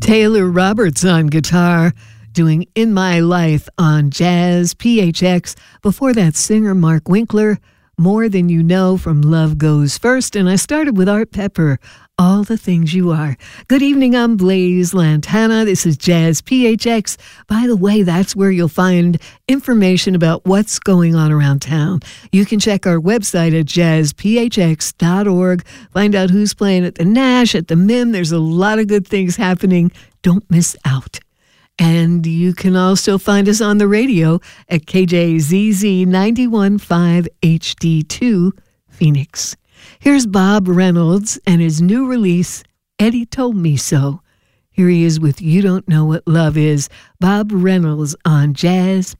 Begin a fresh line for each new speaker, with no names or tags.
Taylor Roberts on guitar, doing In My Life on Jazz PHX. Before that, singer Mark Winkler, More Than You Know from Love Goes First. And I started with Art Pepper, All the Things You Are. Good evening, I'm Blaze Lantana. This is Jazz PHX. By the way, that's where you'll find information about what's going on around town. You can check our website at jazzphx.org. Find out who's playing at the Nash, at the MIM. There's a lot of good things happening. Don't miss out. And you can also find us on the radio at KJZZ 91.5 HD2 Phoenix. Here's Bob Reynolds and his new release, Eddie Told Me So. Here he is with You Don't Know What Love Is. Bob Reynolds on Jazz